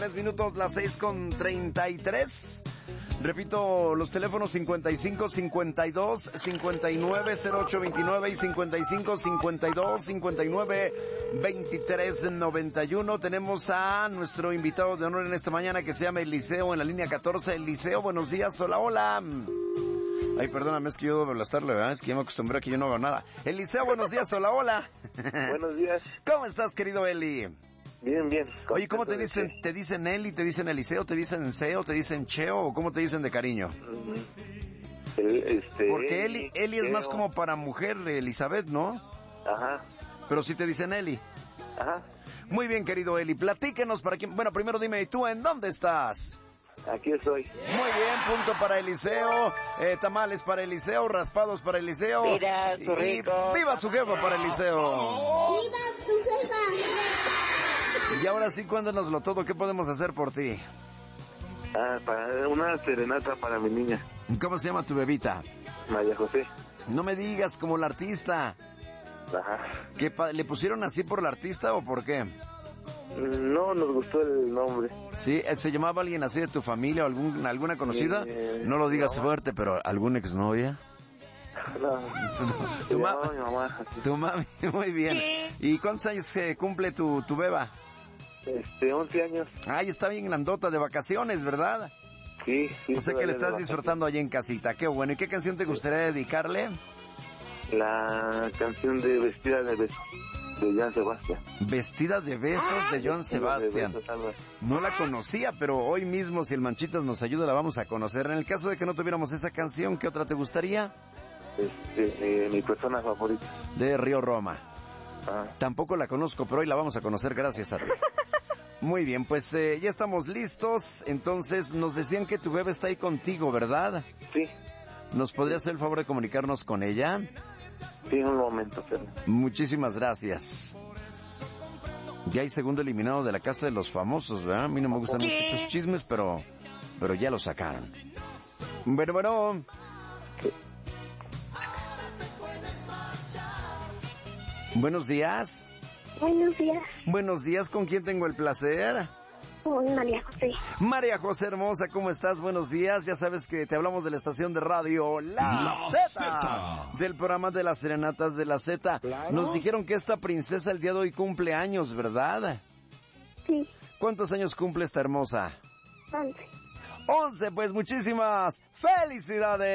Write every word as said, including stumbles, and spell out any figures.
Tres minutos, las seis con treinta y tres. Repito, los teléfonos cincuenta y cinco, cincuenta y dos, cincuenta y nueve, cero ocho veintinueve y cincuenta y cinco, cincuenta y dos, cincuenta y nueve, veintitrés, noventa y uno. Tenemos a nuestro invitado de honor en esta mañana que se llama Eliseo en la línea catorce. Eliseo, buenos días, hola, hola. Ay, perdóname, es que yo debo aplastarle, ¿verdad? Es que yo me acostumbré a que yo no hago nada. Eliseo, buenos días, hola, hola. Buenos días. ¿Cómo estás, querido Eli? Bien, bien. Oye, ¿cómo te dicen? ¿Te dicen Eli, te dicen Eliseo, te dicen Seo, te dicen Cheo o cómo te dicen de cariño? El, este, Porque Eli, Eli es más como para mujer, Elizabeth, ¿no? Ajá. Pero sí te dicen Eli. Ajá. Muy bien, querido Eli, platíquenos para quién. Bueno, primero dime, ¿y tú en dónde estás? Aquí estoy. Muy bien, punto para Eliseo, eh, tamales para Eliseo, raspados para Eliseo. Mira, su y rico. ¡viva su jefa para Eliseo! ¡Viva tu jefa! Y ahora sí, cuéntanoslo todo, ¿qué podemos hacer por ti? Ah, para una serenata para mi niña, ¿Cómo se llama tu bebita? María José. No me digas, como la artista. Ajá. ¿Qué pa- ¿Le pusieron así por la artista o por qué? No nos gustó el nombre. ¿Sí? ¿Se llamaba alguien así de tu familia o algún, alguna conocida? Eh, No lo digas no. fuerte, pero ¿alguna exnovia? No. Tu, Se ma- llamaba mi mamá. Así. tu mami, muy bien. ¿Y cuántos años eh, cumple tu, tu beba? Este, once años. Ay, está bien grandota de vacaciones, ¿verdad? Sí, sí. O sea que le estás disfrutando allí en casita. Qué bueno. ¿Y qué canción te gustaría dedicarle? La canción de Vestida de Besos, de Joan Sebastián. Vestida de besos de Joan Sebastián. De besos, algo así. No la conocía, pero hoy mismo, si el Manchitas nos ayuda, la vamos a conocer. En el caso de que no tuviéramos esa canción, ¿qué otra te gustaría? Este, eh, mi persona favorita. De Río Roma. Ah, Tampoco la conozco, pero hoy la vamos a conocer gracias a ti. Muy bien, pues eh, ya estamos listos. Entonces, nos decían que tu bebé está ahí contigo, ¿verdad? sí, ¿Nos podría hacer el favor de comunicarnos con ella? sí, un momento, Fernando. Muchísimas gracias. Ya hay segundo eliminado de la Casa de los Famosos, ¿verdad? A mí no me gustan mucho estos chismes, pero, pero ya lo sacaron. Bueno, bueno. Buenos días. Buenos días, Buenos días, ¿con quién tengo el placer? con María José. María José hermosa, ¿cómo estás? Buenos días. Ya sabes que te hablamos de la estación de radio La, La Z, Zeta. del programa de las serenatas de la Z. Claro. Nos dijeron que esta princesa el día de hoy cumple años, ¿verdad? Sí, ¿Cuántos años cumple esta hermosa? once. once, pues muchísimas felicidades.